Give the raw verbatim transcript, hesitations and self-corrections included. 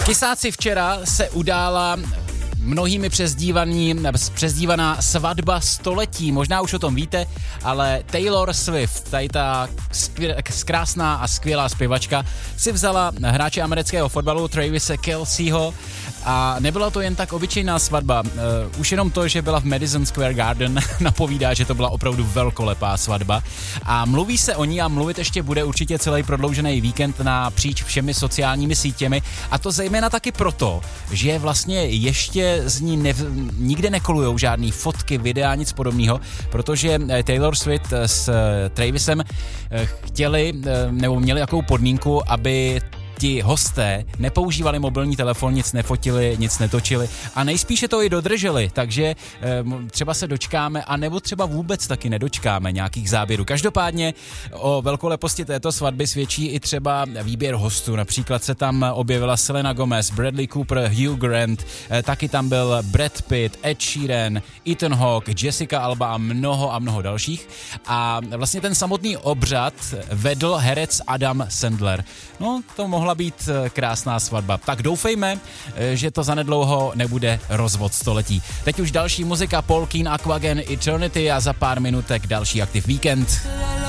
Tisáci včera se udála mnohými přezdívaný, přezdívaná svatba století. Možná už o tom víte, ale Taylor Swift, tady ta krásná a skvělá zpěvačka, si vzala hráče amerického fotbalu Travise Kelceho a nebyla to jen tak obyčejná svatba. Uh, už jenom to, že byla v Madison Square Garden, napovídá, že to byla opravdu velkolepá svatba. A mluví se o ní a mluvit ještě bude určitě celý prodloužený víkend napříč všemi sociálními sítěmi. A to zejména taky proto, že vlastně ještě z ní nev, nikde nekolujou žádný fotky, videa, nic podobného, protože Taylor Swift s Travisem chtěli, nebo měli jakou podmínku, aby ti hosté nepoužívali mobilní telefon, nic nefotili, nic netočili a nejspíše to i dodrželi, takže třeba se dočkáme a nebo třeba vůbec taky nedočkáme nějakých záběrů. Každopádně o velkoleposti této svatby svědčí i třeba výběr hostů. Například se tam objevila Selena Gomez, Bradley Cooper, Hugh Grant, taky tam byl Brad Pitt, Ed Sheeran, Ethan Hawke, Jessica Alba a mnoho a mnoho dalších. A vlastně ten samotný obřad vedl herec Adam Sandler. No, to mohla být krásná svatba. Tak doufejme, že to zanedlouho nebude rozvod století. Teď už další muzika, Paul Keen, Aquagen, Eternity a za pár minutek další Aktiv Víkend.